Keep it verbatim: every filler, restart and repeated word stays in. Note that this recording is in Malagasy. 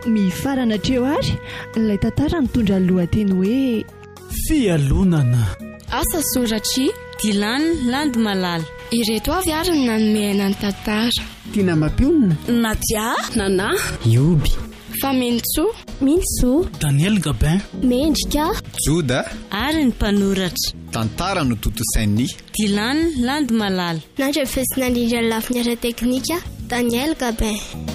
mifarana treo ary ilay tantara mitondra lohateny hoe fialonana. Asa soratry Dilany Landy Malala. Ireto avy ary ny nanomehana ny tantara. Tina Mapionina, Nadia, Nana, Ioby, Famentso, Minso, Daniel Gabin, Mendrika, Joda Ary ny mpanoratra tantara no totosainy Dilany Landy Malala. Nandrefesina indrindra lafiny ara teknika Daniel Gabin.